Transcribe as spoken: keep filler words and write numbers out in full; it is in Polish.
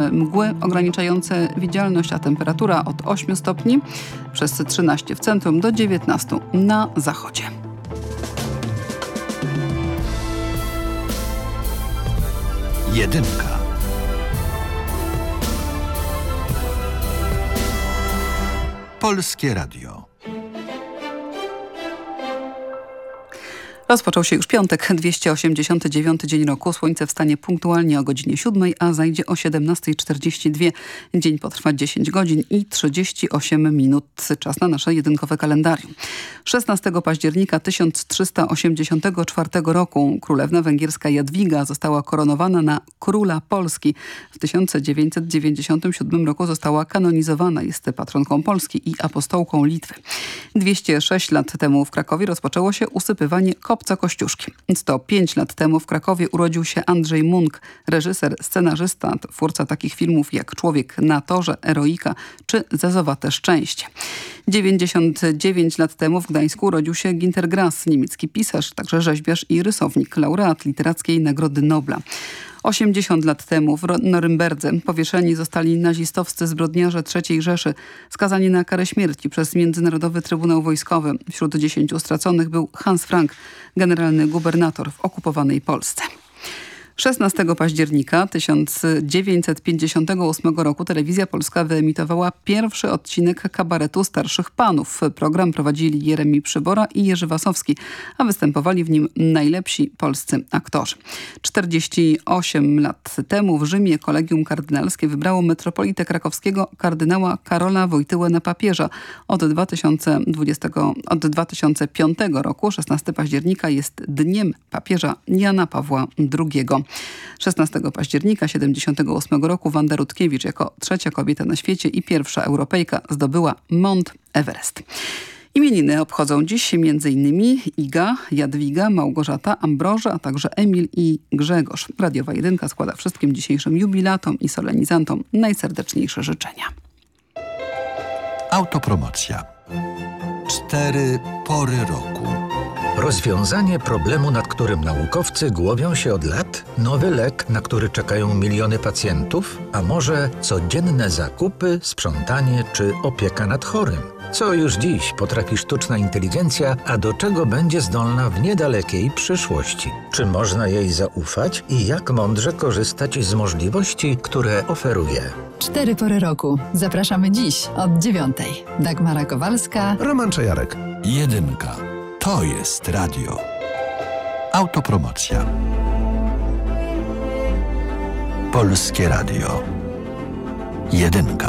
mgły ograniczające widzialność, a temperatura od ośmiu stopni przez trzynaście w centrum do dziewiętnastu na zachodzie. Jedynka. Polskie Radio. Rozpoczął się już piątek, dwieście osiemdziesiąty dziewiąty dzień roku. Słońce wstanie punktualnie o godzinie siódmej, a zajdzie o siedemnasta czterdzieści dwa. Dzień potrwa dziesięć godzin i trzydzieści osiem minut. Czas na nasze jedynkowe kalendarium. szesnastego października tysiąc trzysta osiemdziesiątego czwartego roku królewna węgierska Jadwiga została koronowana na króla Polski. W tysiąc dziewięćset dziewięćdziesiątym siódmym roku została kanonizowana. Jest patronką Polski i apostołką Litwy. dwieście sześć lat temu w Krakowie rozpoczęło się usypywanie kopca Kościuszki. sto pięć lat temu w Krakowie urodził się Andrzej Munk, reżyser, scenarzysta, twórca takich filmów jak Człowiek na torze, Eroika czy Zezowate szczęście. dziewięćdziesiąt dziewięć lat temu w Gdańsku urodził się Günter Grass, niemiecki pisarz, także rzeźbiarz i rysownik, laureat Literackiej Nagrody Nobla. osiemdziesiąt lat temu w Norymberdze powieszeni zostali nazistowscy zbrodniarze trzeciej Rzeszy, skazani na karę śmierci przez Międzynarodowy Trybunał Wojskowy. Wśród dziesięciu straconych był Hans Frank, generalny gubernator w okupowanej Polsce. szesnastego października tysiąc dziewięćset pięćdziesiątego ósmego roku Telewizja Polska wyemitowała pierwszy odcinek kabaretu Starszych Panów. Program prowadzili Jeremi Przybora i Jerzy Wasowski, a występowali w nim najlepsi polscy aktorzy. czterdzieści osiem lat temu w Rzymie Kolegium Kardynalskie wybrało metropolitę krakowskiego kardynała Karola Wojtyłę na papieża. Od, dwa tysiące dwudziestego, od dwa tysiące piątego roku szesnastego października jest dniem papieża Jana Pawła drugiego. szesnastego października siedemdziesiątego ósmego roku Wanda Rutkiewicz jako trzecia kobieta na świecie i pierwsza Europejka zdobyła Mount Everest. Imieniny obchodzą dziś m.in. Iga, Jadwiga, Małgorzata, Ambroża, a także Emil i Grzegorz. Radiowa Jedynka składa wszystkim dzisiejszym jubilatom i solenizantom najserdeczniejsze życzenia. Autopromocja. Cztery pory roku. Rozwiązanie problemu, nad którym naukowcy głowią się od lat? Nowy lek, na który czekają miliony pacjentów? A może codzienne zakupy, sprzątanie czy opieka nad chorym? Co już dziś potrafi sztuczna inteligencja, a do czego będzie zdolna w niedalekiej przyszłości? Czy można jej zaufać i jak mądrze korzystać z możliwości, które oferuje? Cztery pory roku. Zapraszamy dziś od dziewiątej. Dagmara Kowalska, Roman Czajarek. Jedynka. To jest radio. Autopromocja. Polskie Radio. Jedynka.